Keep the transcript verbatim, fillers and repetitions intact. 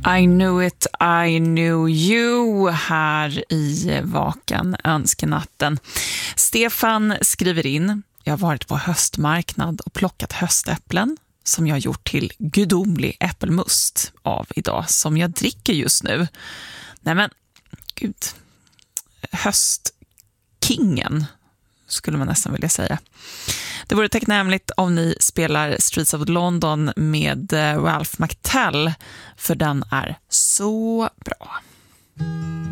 I knew it, I knew you här i Vaken önskenatten. Stefan skriver in: jag har varit på höstmarknad och plockat höstäpplen som jag gjort till gudomlig äppelmust av idag, som jag dricker just nu. Nej men, gud. Höstkingen skulle man nästan vilja säga. Det vore tacknämligt om ni spelar Streets of London med Ralph McTell, för den är så bra.